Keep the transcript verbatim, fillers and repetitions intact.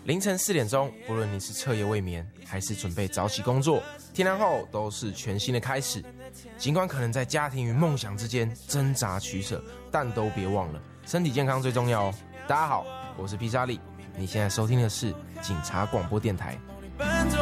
凌晨四点钟，不论你是彻夜未眠，还是准备早起工作，天亮后都是全新的开始。尽管可能在家庭与梦想之间挣扎取舍，但都别忘了身体健康最重要哦。大家好，我是披萨利，你现在收听的是警察广播电台。